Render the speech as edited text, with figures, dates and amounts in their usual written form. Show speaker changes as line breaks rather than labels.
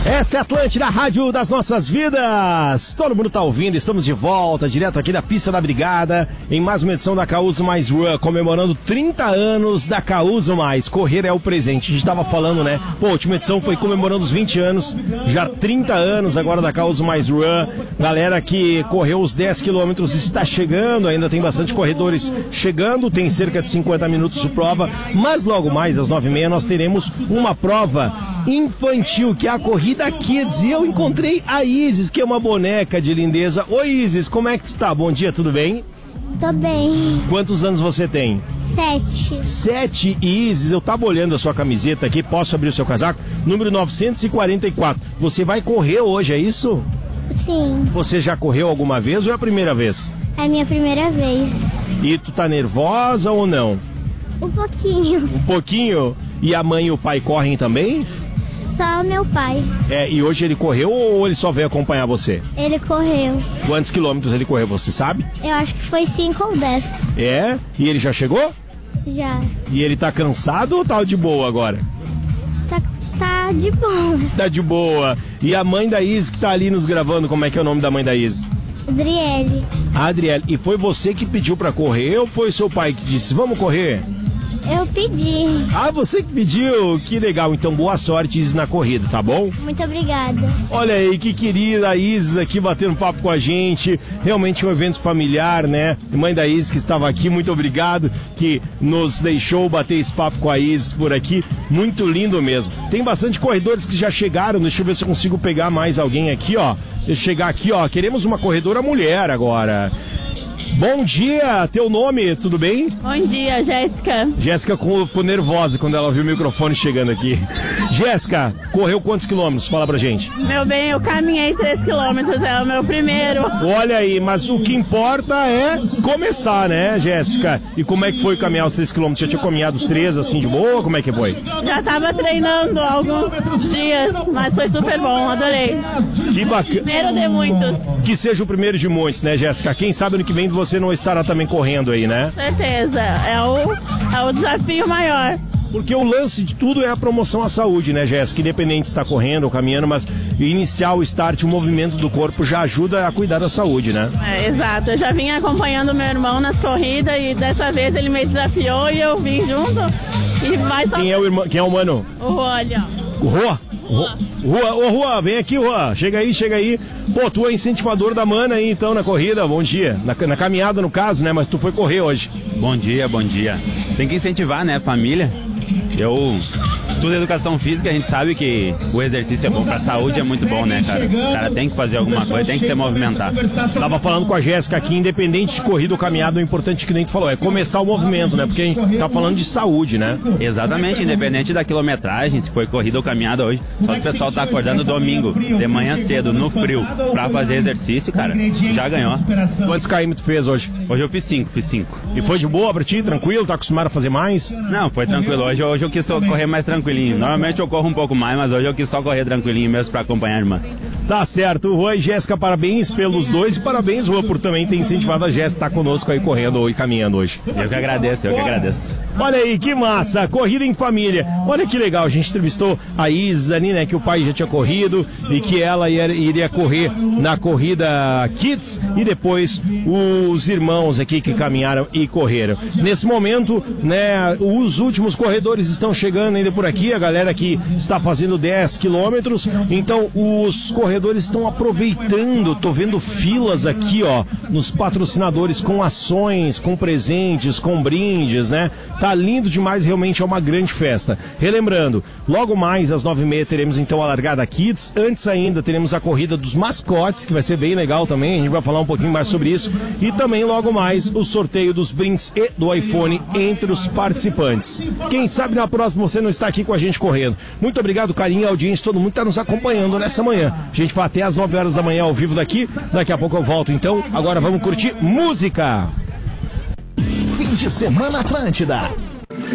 Essa é a Atlântida, a rádio das nossas vidas. Todo mundo tá ouvindo, estamos de volta, direto aqui da pista da Brigada, em mais uma edição da Causo Mais Run, comemorando 30 anos da Causo Mais. Correr é o presente. A gente tava falando, né? Pô, a última edição foi comemorando os 20 anos, já 30 anos agora da Causo Mais Run. Galera que correu os 10 quilômetros está chegando, ainda tem bastante corredores chegando, tem cerca de 50 minutos de prova, mas logo mais, às 9h30, nós teremos uma prova infantil, que é a Corrida Kids, e eu encontrei a Isis, que é uma boneca de lindeza. Oi, Isis, como é que tu tá? Bom dia, tudo bem?
Tô bem.
Quantos anos você tem?
7.
7, Isis, eu tava olhando a sua camiseta aqui, posso abrir o seu casaco? Número 944. Você vai correr hoje, é isso?
Sim.
Você já correu alguma vez ou é a primeira vez?
É a minha primeira vez.
E tu tá nervosa ou não?
Um pouquinho.
Um pouquinho? E a mãe e o pai correm também?
Só meu pai.
É, e hoje ele correu ou ele só veio acompanhar você?
Ele correu.
Quantos quilômetros ele correu, você sabe?
Eu acho que foi 5 ou 10.
É? E ele já chegou?
Já.
E ele tá cansado ou tá de boa agora?
Tá de boa.
Tá de boa. E a mãe da Isis que tá ali nos gravando, como é que é o nome da mãe da Isis?
Adriele.
Adriele. E foi você que pediu pra correr ou foi seu pai que disse, vamos correr?
Eu pedi.
Ah, você que pediu? Que legal. Então, boa sorte, Isis, na corrida, tá bom?
Muito obrigada.
Olha aí, que querida a Isis aqui batendo papo com a gente. Realmente um evento familiar, né? Mãe da Isis que estava aqui, muito obrigado que nos deixou bater esse papo com a Isis por aqui. Muito lindo mesmo. Tem bastante corredores que já chegaram. Deixa eu ver se eu consigo pegar mais alguém aqui, ó. Deixa eu chegar aqui, ó. Queremos uma corredora mulher agora. Bom dia, teu nome, tudo bem?
Bom dia, Jéssica.
Jéssica ficou nervosa quando ela viu o microfone chegando aqui. Jéssica, correu quantos quilômetros? Fala pra gente.
Meu bem, eu caminhei 3 quilômetros, é o meu primeiro.
Olha aí, mas o que importa é começar, né, Jéssica? E como é que foi caminhar os 3 quilômetros? Já tinha caminhado os 3 assim de boa? Como é que foi?
Já tava treinando há alguns dias, mas foi super bom, adorei.
Que bacana.
Primeiro de muitos.
Que seja o primeiro de muitos, né, Jéssica? Quem sabe ano que vem você não estará também correndo aí, né?
Certeza, é o desafio maior.
Porque o lance de tudo é a promoção à saúde, né, Jéssica? Independente de estar correndo ou caminhando, mas iniciar o start, o movimento do corpo já ajuda a cuidar da saúde, né?
É, exato. Eu já vim acompanhando meu irmão nas corridas e dessa vez ele me desafiou e eu vim junto. E vai só...
Quem é o irmão? Quem é o mano?
O Olha.
O Rua? Ô, Rua, vem aqui, Rua. Chega aí. Pô, tu é incentivador da mana aí, então, na corrida. Bom dia. Na caminhada, no caso, né? Mas tu foi correr hoje.
Bom dia. Tem que incentivar, né, família. Eu estudo educação física, a gente sabe que o exercício é bom pra saúde, é muito bom, né, cara? O cara tem que fazer alguma coisa, tem que se movimentar.
Tava falando com a Jéssica aqui, independente de corrida ou caminhada, o importante que nem tu falou, é começar o movimento, né? Porque a gente tá falando de saúde, né?
Exatamente, independente da quilometragem, se foi corrida ou caminhada hoje, só que o pessoal tá acordando domingo, de manhã cedo, no frio, pra fazer exercício, cara, já ganhou.
Quantos km tu fez hoje?
Hoje eu fiz 5. E
foi de boa pra ti? Tranquilo? Tá acostumado a fazer mais?
Não, foi tranquilo. Hoje eu quis correr mais tranquilinho. Normalmente eu corro um pouco mais, mas hoje eu quis só correr tranquilinho mesmo pra acompanhar a irmã.
Tá certo. Juan e Jéssica, parabéns pelos dois e parabéns, Juan, por também ter incentivado a Jéssica a estar conosco aí correndo e caminhando hoje.
Eu que agradeço.
Olha aí, que massa, corrida em família. Olha que legal, a gente entrevistou a Isis ali, né, que o pai já tinha corrido e que ela iria correr na corrida Kids e depois os irmãos aqui que caminharam e correram. Nesse momento, né, os últimos corredores estão chegando ainda por aqui, a galera que está fazendo 10 quilômetros, então os corredores estão aproveitando, tô vendo filas aqui, ó, nos patrocinadores com ações, com presentes, com brindes, né? Tá lindo demais, realmente é uma grande festa. Relembrando, logo mais às 9h30 teremos então a largada Kids, antes ainda teremos a corrida dos mascotes, que vai ser bem legal também, a gente vai falar um pouquinho mais sobre isso, e também logo mais o sorteio dos brindes e do iPhone entre os participantes. Quem sabe na próxima você não está aqui com a gente correndo. Muito obrigado, carinho e audiência, todo mundo está nos acompanhando nessa manhã. A gente vai até às 9 horas da manhã ao vivo daqui, daqui a pouco eu volto então, agora vamos curtir música.
Fim de semana Atlântida.